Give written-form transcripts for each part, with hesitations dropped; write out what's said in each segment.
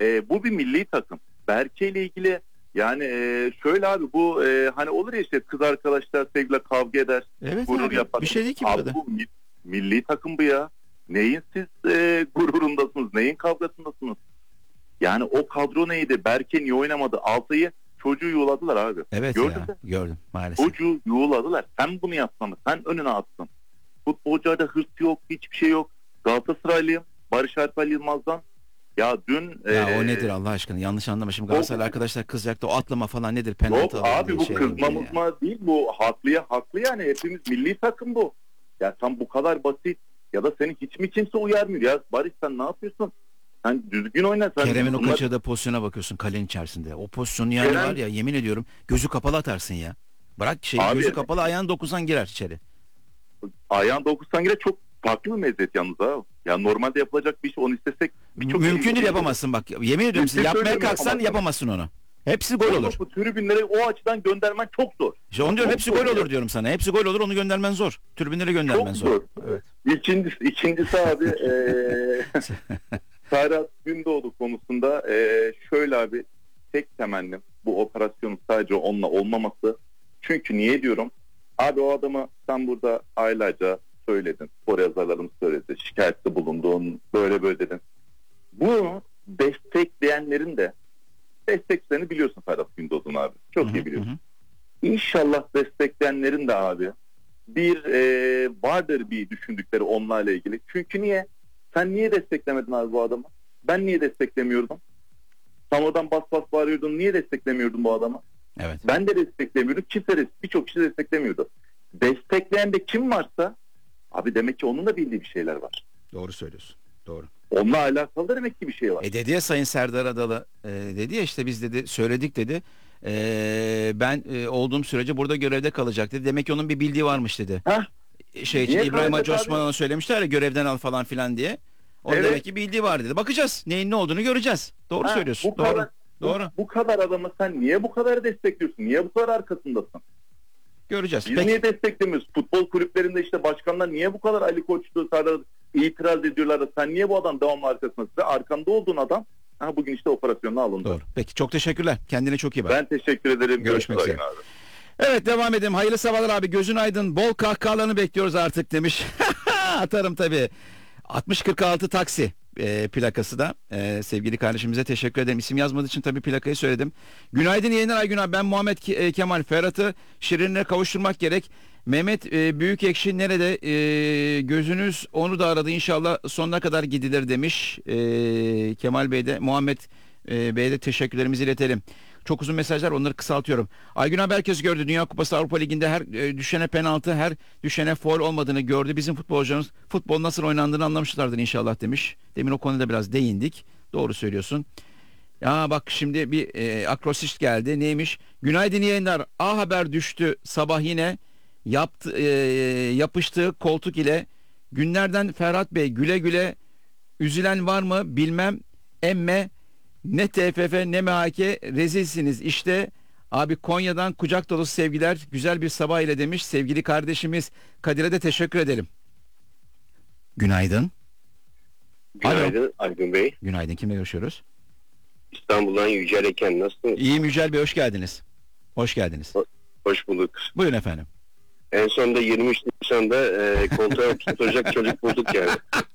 Bu bir milli takım. Berke ile ilgili yani şöyle abi bu hani olur ya işte kız arkadaşlar sevgiyle kavga eder, Evet gurur abi, yapar. bir şey değil ki Abi burada. bu milli takım bu ya. Neyin siz gururundasınız? Neyin kavgasındasınız? Yani o kadro neydi? Berke niye oynamadı? Altay'ı çocuğu yuhladılar abi. Evet Gördün ya, mü? gördüm maalesef. Çocuğu yuhladılar. Sen bunu yapsana. Sen önüne atsın. Futbolcularda hırs yok. Hiçbir şey yok. Galatasaraylıyım. Barış Alper Yılmaz'dan. Ya dün... Ya o nedir Allah aşkına? Yanlış anlama. Şimdi Galatasaray arkadaşlar kızacaktı. O atlama falan nedir? Penaltı Yok alalım abi diye bu şey kızmamız ya. mı değil. Bu haklıya haklı yani. Hepimiz milli takım bu. Ya tam bu kadar basit. Ya da seni hiç mi kimse uyarmıyor? Ya Barış sen ne yapıyorsun? Sen düzgün oyna. Sen Kerem'in o bunlar... kaçırdığı pozisyona bakıyorsun kalenin içerisinde. O pozisyonu yani Kerem... var ya, yemin ediyorum gözü kapalı atarsın ya. Bırak Abi, gözü kapalı, ayağın dokunsan girer içeri. Ayağın dokunsan gire çok farklı bir meziyet yalnız ha. Ya normalde yapılacak bir şey, onu istesek birçok Mümkün değil, yapamazsın bak. Yemin ediyorum size, yapmaya kalksan yapamazsın onu. Hepsi gol olur. Bu tribünlere o açıdan göndermen çok zor. İşte onu diyorum, hepsi gol olur diyorum sana. Hepsi gol olur, onu göndermen zor. Tribünlere göndermen çok zor. Evet. İkincisi abi Serhat Gündoğdu konusunda şöyle abi, tek temennim bu operasyonun sadece onunla olmaması. Çünkü niye diyorum? Abi o adamı sen burada aylarca söyledin. Spor yazarlarım söyledi. Şikayette bulundun. Böyle böyle dedin. Bunu destekleyenlerin de desteklerini biliyorsun Ferhat Gündoğdu'nun abi. Çok iyi biliyorsun. İnşallah destekleyenlerin de abi bir vardır bir düşündükleri onlarla ilgili. Çünkü niye? Sen niye desteklemedin abi bu adamı? Ben niye desteklemiyordum? Tam oradan bas bas bağırıyordun. Niye desteklemiyordun bu adamı? Evet. Ben de desteklemiyordum. Birçok kişi desteklemiyordu. Destekleyen de kim varsa abi demek ki onun da bildiği bir şeyler var. Doğru söylüyorsun. Doğru. Onunla alakalı da demek ki bir şey var. Dedi ya Sayın Serdar Adalı, dedi ya işte biz dedi söyledik dedi. Ben olduğum sürece burada görevde kalacak dedi. Demek ki onun bir bildiği varmış dedi. Heh. İbrahim Hacı Osman'a söylemişler ya, görevden al falan filan diye. O evet. Demek ki bildiği var dedi. Bakacağız. Neyin ne olduğunu göreceğiz. Doğru söylüyorsun. Doğru. Doğru. Bu kadar adamı sen niye bu kadar destekliyorsun? Niye bu kadar arkasındasın? Göreceğiz. Biz niye desteklemiyoruz? Futbol kulüplerinde işte başkanlar niye bu kadar Ali Koç'tu itiraz ediyorlar da sen niye bu adam devamlı arkasındasın? Arkanda olduğun adam bugün işte operasyonuna alındı. Doğru. Peki çok teşekkürler. Kendine çok iyi bak. Ben teşekkür ederim. Görüşmek üzere. Abi. Evet, devam edelim. Hayırlı sabahlar abi. Gözün aydın. Bol kahkahalarını bekliyoruz artık demiş. Atarım tabii. 6046 taksi plakası da. Sevgili kardeşimize teşekkür ederim. İsim yazmadığı için tabii plakayı söyledim. Günaydın yayınlar Aygün. Ben Muhammed Kemal. Ferhat'ı Şirin'le kavuşturmak gerek. Mehmet Büyükekşi nerede? Gözünüz onu da aradı. İnşallah sonuna kadar gidilir demiş. Kemal Bey de, Muhammed Bey'e de teşekkürlerimizi iletelim. Çok uzun mesajlar, onları kısaltıyorum. Aygün abi herkes gördü. Dünya Kupası, Avrupa Ligi'nde her düşene penaltı, her düşene faul olmadığını gördü. Bizim futbolcularımız futbol nasıl oynandığını anlamışlardır inşallah demiş. Demin o konuda biraz değindik. Doğru söylüyorsun. Ya bak şimdi bir akrosist geldi. Neymiş? Günaydın yayınlar. A Haber düştü sabah yine. Yapıştığı koltuk ile günlerden Ferhat Bey güle güle, üzülen var mı bilmem, emme ne TFF ne MHK rezilsiniz işte. Abi Konya'dan kucak dolusu sevgiler, güzel bir sabah ile demiş sevgili kardeşimiz. Kadir'e de teşekkür edelim. Günaydın. Günaydın Aygün Bey. Günaydın, kimle görüşüyoruz? İstanbul'dan Yücel Eken, nasılsınız? İyiyim Yücel Bey, hoş geldiniz. Hoş geldiniz. Hoş bulduk. Buyurun efendim. En sonunda 23 Nisan'da koltuğa oturacak çocuk bulduk yani.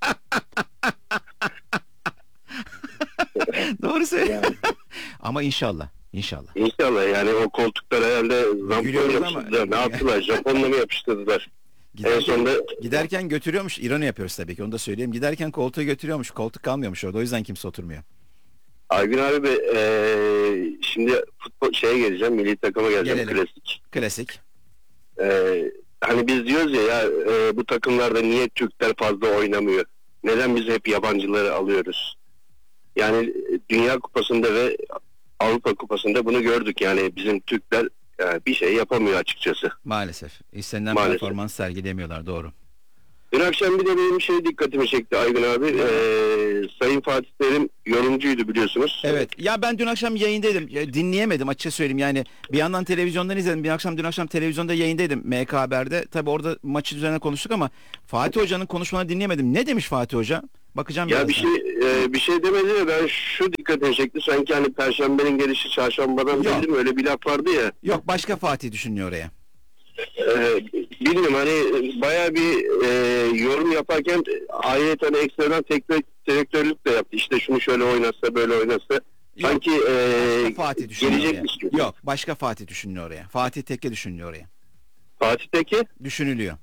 Doğru söylüyorsun. Ama inşallah. İnşallah. İnşallah yani o koltuklar herhalde zampon yapıştırdılar. Ne yaptılar? Japonla mı yapıştırdılar? En sonunda... Giderken götürüyormuş. İroni yapıyoruz tabii ki. Onu da söyleyeyim. Giderken koltuğu götürüyormuş. Koltuk kalmıyormuş orada. O yüzden kimse oturmuyor. Aygün abi şimdi futbol geleceğim. Milli takıma geleceğim. Gelelim. Klasik. Klasik. Hani biz diyoruz ya bu takımlarda niye Türkler fazla oynamıyor? Neden biz hep yabancıları alıyoruz? Yani Dünya Kupası'nda ve Avrupa Kupası'nda bunu gördük. Yani bizim Türkler bir şey yapamıyor açıkçası. Maalesef. İstenilen performans sergilemiyorlar. Doğru. Dün akşam bir de benim dikkatimi çekti Aygün abi. Sayın Fatih Terim yorumcuydu biliyorsunuz. Evet. Ya ben dün akşam yayındaydım. Dinleyemedim açıkça söyleyeyim. Yani bir yandan televizyondan izledim. Dün akşam televizyonda yayındaydım. MK Haber'de. Tabii orada maçı üzerine konuştuk ama Fatih Hoca'nın konuşmalarını dinleyemedim. Ne demiş Fatih Hoca? Bakacağım Ya birazdan. bir şey demedi de ben şu dikkatimi çekti. Sanki hani Perşembenin gelişi çarşambadan Yok. belli mi? Öyle bir laf vardı ya. Yok, başka Fatih düşünüyor oraya. Bilmiyorum hani bayağı bir yorum yaparken ayrıca hani ekstradan teknik direktörlük de yaptı. İşte şunu şöyle oynatsa böyle oynatsa. Sanki Başka Fatih düşünüyor gelecekmiş oraya. gibi. Yok, başka Fatih düşünüyor oraya. Fatih Tekke düşünüyor oraya. Fatih Tekke Düşünülüyor.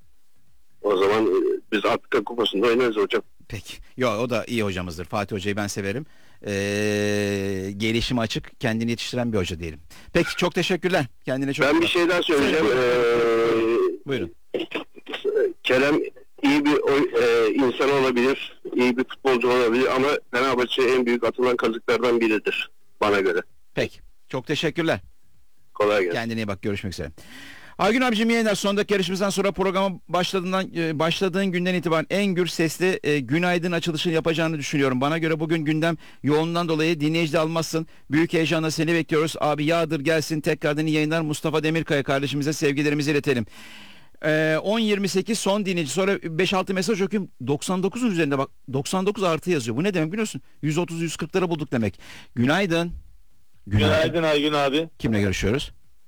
o zaman biz Afrika Kupası'nda oynarız hocam. Peki. Yok, o da iyi hocamızdır. Fatih Hoca'yı ben severim. Gelişime açık, kendini yetiştiren bir hoca diyelim. Peki, çok teşekkürler. Kendine çok Ben iyi bir bak. şey daha söyleyeceğim. Buyurun. Kerem iyi bir insan olabilir, iyi bir futbolcu olabilir ama Fenerbahçe'ye en büyük atılan kazıklardan biridir bana göre. Peki. Çok teşekkürler. Kolay gelsin. Kendine iyi bak. Görüşmek üzere. Aygün abicim, yayınlar. Sondaki yarışımızdan sonra programa başladığın günden itibaren en gür sesli günaydın açılışını yapacağını düşünüyorum. Bana göre bugün gündem yoğunluğundan dolayı dinleyici de almazsın. Büyük heyecanla seni bekliyoruz. Abi yağdır gelsin. Tekrardan iyi yayınlar. Mustafa Demirkaya kardeşimize sevgilerimizi iletelim. 10.28 son dinleyici. Sonra 5-6 mesaj okuyayım. 99'un üzerinde bak. 99 artı yazıyor. Bu ne demek biliyorsun? 130-140'ları bulduk demek. Günaydın. Günaydın Aygün abi. Kimle görüşüyoruz?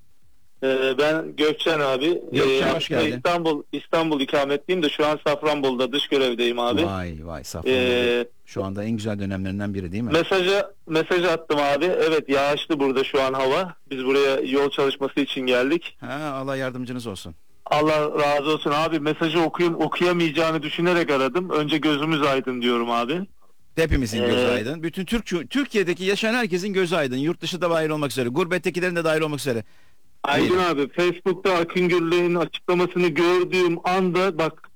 Ben Gökçen abi. Gökçen, hoş aslında geldin. İstanbul ikametliyim de şu an Safranbolu'da dış görevdeyim abi. Vay Safranbolu. Şu anda en güzel dönemlerinden biri değil mi? Mesaj attım abi. Evet, yağışlı burada şu an hava. Biz buraya yol çalışması için geldik. Ha, Allah yardımcınız olsun. Allah razı olsun abi. Mesajı okuyamayacağını düşünerek aradım. Önce gözümüz aydın diyorum abi. Hepimizin gözü aydın. Bütün Türkiye'deki yaşayan herkesin gözü aydın. Yurt dışı da dahil olmak üzere. Gurbettekilerin de dahil olmak üzere. Aydın abi, Facebook'ta Akın Gürley'in açıklamasını gördüğüm anda bak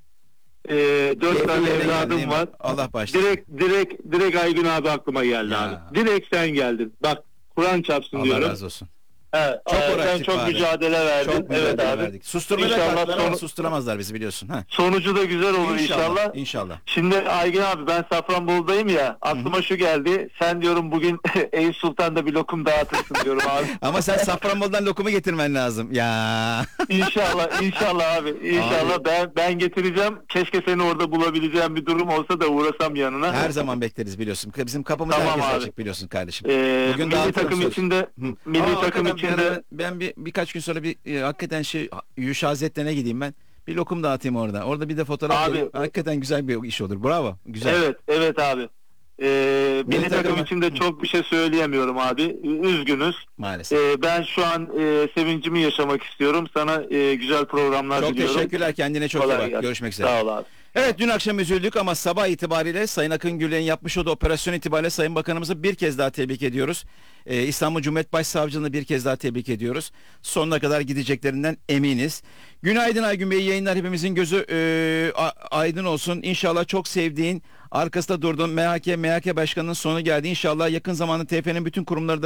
4 tane Yerine geldi, değil evladım mi? var. Allah bağışlasın. Direkt Aygün abi aklıma geldi Ya. abi. Direkt sen geldin. Bak, Kur'an çarpsın Allah diyorum. razı olsun. He, Çok sen uğraştık çok abi. mücadele verdin. Çok Evet mücadele abi. verdik. Susturmaya İnşallah kalktılar ama sonu- susturamazlar bizi biliyorsun. Ha. Sonucu da güzel olur inşallah. İnşallah. Şimdi Aygün abi, ben Safranbolu'dayım ya. Aklıma şu geldi. Sen diyorum bugün Eyüp Sultan'da bir lokum dağıtırsın diyorum abi. Ama sen Safranbolu'dan lokumu getirmen lazım. Ya. İnşallah abi. İnşallah ben getireceğim. Keşke seni orada bulabileceğim bir durum olsa da uğrasam yanına. Her zaman bekleriz biliyorsun. Bizim kapımız Tamam herkes abi. açık biliyorsun kardeşim. Milli dağıtırım takım söz. içinde milli Ama takım hakikaten içinde ben birkaç gün sonra hakikaten Yuşazettin'e gideyim ben. Bir lokum dağıtayım orada. Orada bir de fotoğraf Abi- alayım. Hakikaten güzel bir iş olur. Bravo. Güzel. evet abi. Milli takım takımı- içinde çok bir şey söyleyemiyorum abi. Üzgünüz. Maalesef. Ben şu an sevincimi yaşamak istiyorum. Sana güzel programlar Çok diliyorum. teşekkürler. Kendine çok iyi Kolay bak. gelsin. Görüşmek üzere. Sağ ol abi. Evet, dün akşam üzüldük ama sabah itibariyle Sayın Akın Gürley'in yapmış olduğu operasyon itibariyle Sayın Bakanımızı bir kez daha tebrik ediyoruz. İstanbul Cumhuriyet Başsavcılığını bir kez daha tebrik ediyoruz. Sonuna kadar gideceklerinden eminiz. Günaydın Aygün Bey, yayınlar, hepimizin gözü aydın olsun. İnşallah çok sevdiğin, arkasında durduğun MHK Başkanı'nın sonu geldi. İnşallah yakın zamanda TFF'nin bütün kurumları da